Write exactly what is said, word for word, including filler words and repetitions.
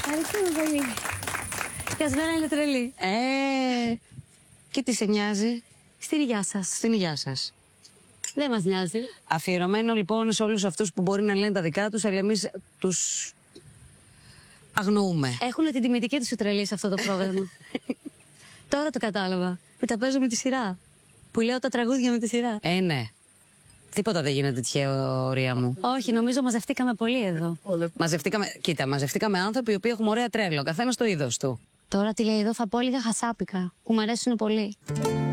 Ευχαριστούμε πολύ. Και ας είναι τρελή. Ε, και τι σε νοιάζει? Στην υγειά σας. Στην υγειά σας. Δεν μας νοιάζει. Αφιερωμένο λοιπόν σε όλους αυτούς που μπορεί να λένε τα δικά τους, αλλά εμείς τους αγνοούμε. Έχουν την τιμητική τους τρελή σε αυτό το πρόγραμμα. Τώρα το κατάλαβα. Που τα παίζω με τη σειρά. Που λέω τα τραγούδια με τη σειρά. Ε, ναι. Τίποτα δεν γίνεται τυχαίο, Ρία μου. Όχι, νομίζω μαζευτήκαμε πολύ εδώ. Μαζευτήκαμε, κοίτα, μαζευτήκαμε άνθρωποι οι οποίοι έχουμε ωραία τρέλο. Καθένα το είδος του. Τώρα τι λέει εδώ θα πω λίγα χασάπικα που μου αρέσουν πολύ.